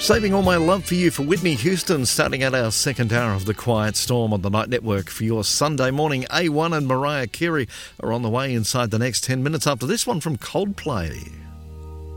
Saving all my love for you for Whitney Houston, starting out our second hour of The Quiet Storm on the Night Network for your Sunday morning. A1 and Mariah Carey are on the way inside the next 10 minutes after this one from Coldplay.